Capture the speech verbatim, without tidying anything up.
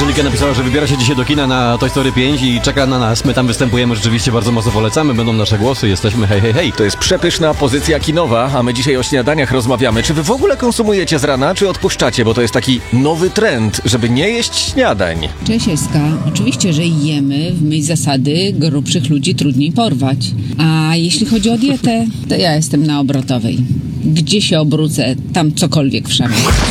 Angelika napisała, że wybiera się dzisiaj do kina na Toy Story pięć i czeka na nas. My tam występujemy, rzeczywiście bardzo mocno polecamy. Będą nasze głosy, jesteśmy hej, hej, hej. To jest przepyszna pozycja kinowa, a my dzisiaj o śniadaniach rozmawiamy. Czy wy w ogóle konsumujecie z rana, czy odpuszczacie? Bo to jest taki nowy trend, żeby nie jeść śniadań. Cześć Eska, oczywiście, że jemy w myśl zasady grubszych ludzi trudniej porwać. A jeśli chodzi o dietę, to ja jestem na obrotowej. Gdzie się obrócę, tam cokolwiek wszamy.